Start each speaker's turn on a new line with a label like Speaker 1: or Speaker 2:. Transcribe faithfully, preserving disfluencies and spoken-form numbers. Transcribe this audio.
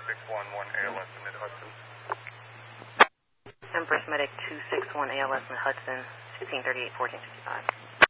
Speaker 1: six one one A L S in Mid-Hudson.
Speaker 2: Empress Medic two six one A L S Mid-Hudson, sixteen thirty-eight, fourteen fifty-five.